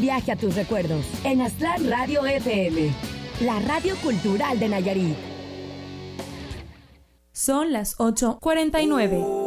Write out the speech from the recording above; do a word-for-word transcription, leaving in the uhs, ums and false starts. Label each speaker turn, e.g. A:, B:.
A: viaje a tus recuerdos en Aztlán Radio F M, la radio cultural de Nayarit.
B: Son las ocho cuarenta y nueve.